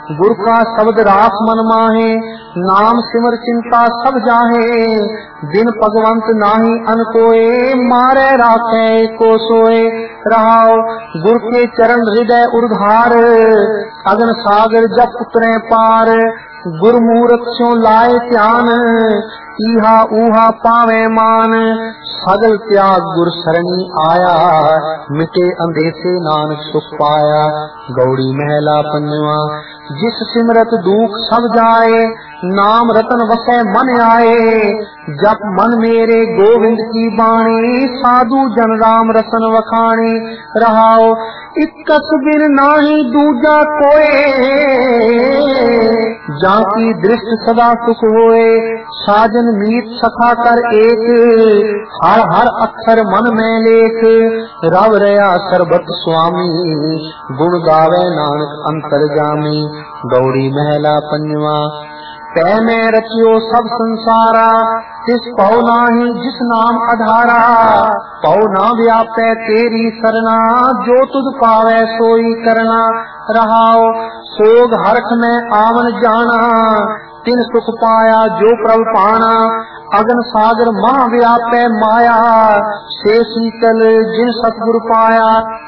गुर का शब्द रास मन माहे, नाम सिमर चिंता सब जाहे। बिन भगवंत नाही अन कोए, मारे राखे को सोए। रहाओ गुर के चरण हृदय उर्धार, अगन सागर जप उतरे पार। गुरमूर्ख स्यों लाए ध्यान, इहा ऊहा पावे मान। सगल त्याग गुर सरणी आया, मिटे अंधेसे नानक सुख पाया। गौड़ी महला पंजवा। जिस सिमरत दुख सब जाए, नाम रतन वसै मन आए। जप मन मेरे गोविंद की बाणी, साधु जन राम रसन वखाणी। रहाओ इकस बिन नाही दूजा कोए, जाकी दृष्ट सदा सुख होए। साजन मीत सखा कर एक, हर हर अक्षर मन में लेख। रव रया सरबत स्वामी, गुण गावे नानक अंतरगामी। गौड़ी महला पंजवा। पै में रचियो सब संसारा, तिस पौ नाही जिस नाम आधारा। पौ ना व्यापै तेरी सरना, जो तुझ पावे सोई करना। रहाओ सोग हरख में आवन जाना, तिन सुख पाया जो प्रभ पाना। अगन सागर महा व्यापै माया, से शीतल जिन सतगुर पाया।